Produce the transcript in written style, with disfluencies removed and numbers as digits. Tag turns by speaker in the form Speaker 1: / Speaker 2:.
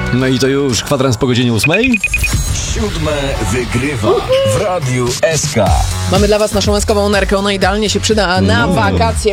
Speaker 1: No i to już kwadrans po godzinie 8.
Speaker 2: 7 wygrywa w Radiu SK.
Speaker 3: Mamy dla was naszą łaskową nerkę, ona idealnie się przyda na wakacje.